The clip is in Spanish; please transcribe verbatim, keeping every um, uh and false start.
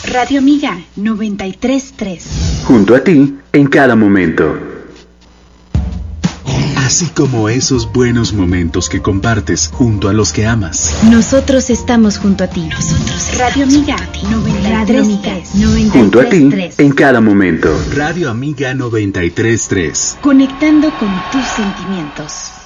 Radio Amiga noventa y tres punto tres. Junto a ti en cada momento. Así como esos buenos momentos que compartes junto a los que amas. Nosotros estamos junto a ti. Nosotros Radio Amiga noventa y tres punto tres. Junto a ti en cada momento. Radio Amiga noventa y tres punto tres. Conectando con tus sentimientos.